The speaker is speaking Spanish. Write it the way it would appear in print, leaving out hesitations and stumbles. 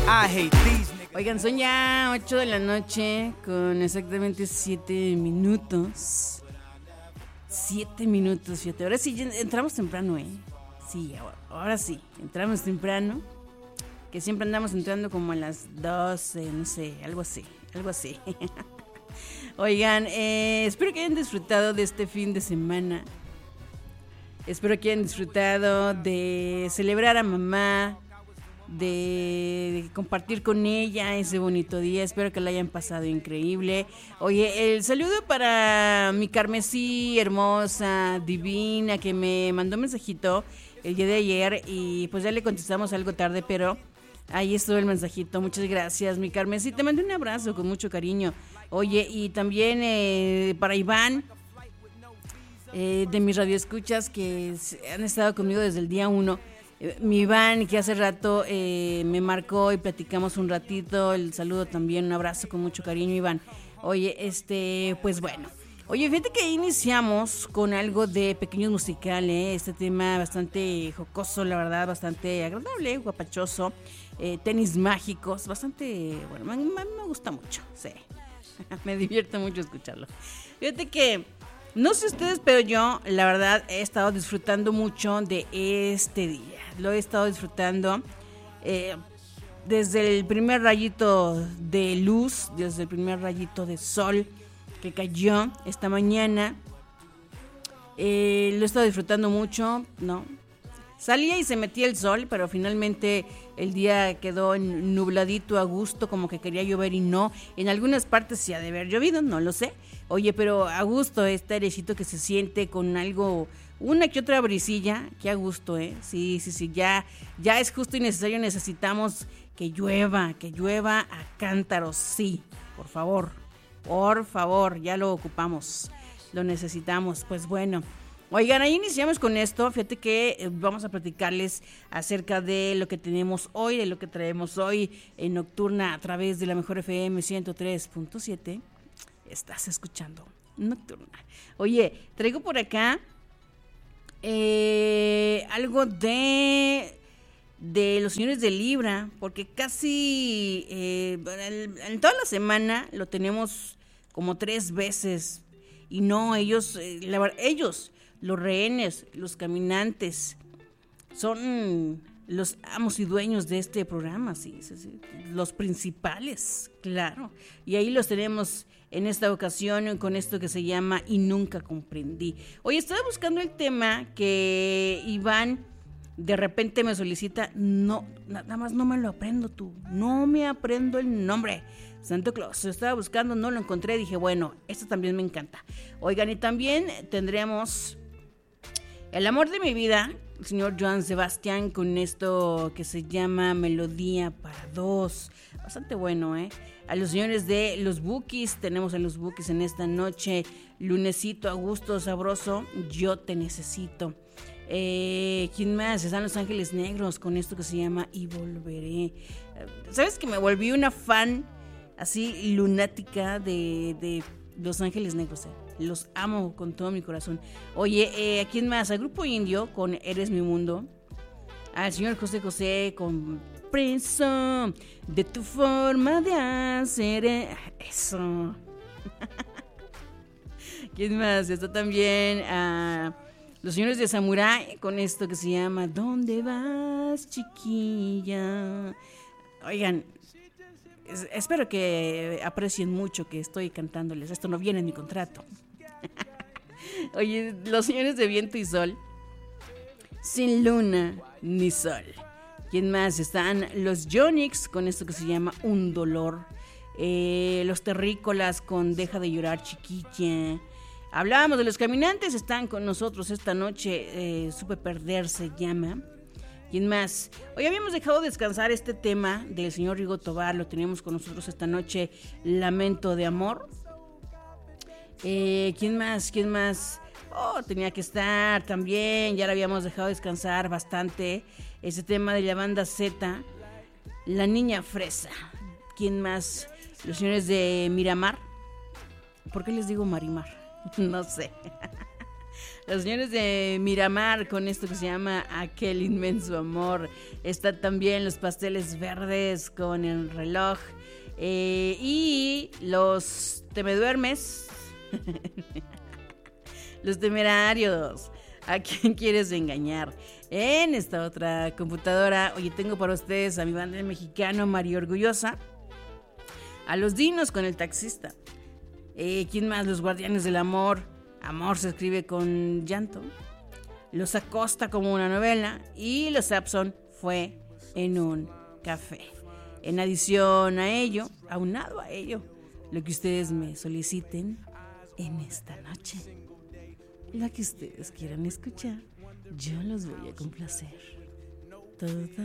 I hate these niggas. Oigan, son ya 8 de la noche con exactamente 7 minutos. 7 minutos, fíjate. Ahora sí, entramos temprano, ¿eh? Sí, ahora sí, entramos temprano. Que siempre andamos entrando como a las 12, no sé, algo así. Oigan, espero que hayan disfrutado de este fin de semana. Espero que hayan disfrutado de celebrar a mamá, de compartir con ella ese bonito día. Espero que la hayan pasado increíble. Oye, el saludo para mi Carmesí hermosa, divina, que me mandó un mensajito el día de ayer y pues ya le contestamos algo tarde, pero ahí estuvo el mensajito. Muchas gracias, mi Carmesí. Te mandé un abrazo con mucho cariño. Oye, y también para Iván, de mis radioescuchas que han estado conmigo desde el día 1. Mi Iván, que hace rato me marcó y platicamos un ratito. El saludo también, un abrazo con mucho cariño, Iván. Oye, pues bueno. Oye, fíjate que iniciamos con algo de Pequeños Musicales, este tema bastante jocoso, la verdad, bastante agradable, guapachoso, tenis mágicos, bastante, bueno, me gusta mucho, sí, me divierte mucho escucharlo. Fíjate que, no sé ustedes, pero yo, la verdad, he estado disfrutando mucho de este día, lo he estado disfrutando desde el primer rayito de luz, desde el primer rayito de sol que cayó esta mañana. Lo he estado disfrutando mucho, ¿no? Salía y se metía el sol, pero finalmente el día quedó nubladito a gusto, como que quería llover y no. En algunas partes sí ha de haber llovido, no lo sé. Oye, pero a gusto este airecito que se siente con algo, una que otra brisilla, que a gusto, ¿eh? Sí, ya es justo y necesario, necesitamos que llueva a cántaros, sí, por favor, ya lo ocupamos, lo necesitamos. Pues bueno, oigan, ahí iniciamos con esto. Fíjate que vamos a platicarles acerca de lo que tenemos hoy, de lo que traemos hoy en Nocturna a través de la Mejor FM 103.7. Estás escuchando Nocturna. Oye, traigo por acá algo de los señores de Libra, porque casi en toda la semana lo tenemos como 3 veces, y no, ellos, los rehenes, los caminantes, son los amos y dueños de este programa, sí, los principales, claro, y ahí los tenemos en esta ocasión con esto que se llama Y Nunca Comprendí. Hoy estaba buscando el tema que Iván de repente me solicita, no, nada más no me lo aprendo no me aprendo el nombre. Santo Claus, lo estaba buscando, no lo encontré, dije, bueno, esto también me encanta. Oigan, y también tendremos El Amor de Mi Vida, el señor Joan Sebastián, con esto que se llama Melodía para Dos. Bastante bueno, ¿eh? A los señores de Los Bukis, tenemos a Los Bukis en esta noche, lunesito a gusto, sabroso, Yo Te Necesito. ¿Quién más? Están Los Ángeles Negros con esto que se llama Y Volveré. ¿Sabes que me volví una fan así lunática de Los Ángeles Negros? Los amo con todo mi corazón. Oye, ¿a quién más? Al Grupo Indio con Eres Mi Mundo. Al señor José José con Preso de tu forma de hacer eso. ¿Quién más? Está también a los señores de Samurai con esto que se llama ¿Dónde vas, chiquilla? Oigan, espero que aprecien mucho que estoy cantándoles. Esto no viene en mi contrato. Oye, los señores de Viento y Sol, Sin Luna ni Sol. ¿Quién más? Están los Yonix con esto que se llama Un Dolor. Los Terrícolas con Deja de Llorar, chiquilla. Hablábamos de Los Caminantes, están con nosotros esta noche. Supe Perder se llama. ¿Quién más? Hoy habíamos dejado descansar este tema del señor Rigo Tobar, lo tenemos con nosotros esta noche, Lamento de Amor. ¿Quién más? Oh, tenía que estar también, ya lo habíamos dejado descansar bastante, ese tema de la banda Z, La Niña Fresa. ¿Quién más? Los señores de Miramar. ¿Por qué les digo Marimar? No sé. Los señores de Miramar con esto que se llama Aquel inmenso amor. Están también los Pasteles Verdes con el reloj. Y los Te me duermes. Los Temerarios. ¿A quién quieres engañar? En esta otra computadora, oye, tengo para ustedes a mi banda mexicano María Orgullosa. A los Dinos con El Taxista. ¿Quién más? Los Guardianes del Amor. Amor se escribe con llanto. Los Acosta como una novela. Y los Sapson Fue en un café. En adición a ello, aunado a ello, lo que ustedes me soliciten en esta noche. Lo que ustedes quieran escuchar, yo los voy a complacer. Toda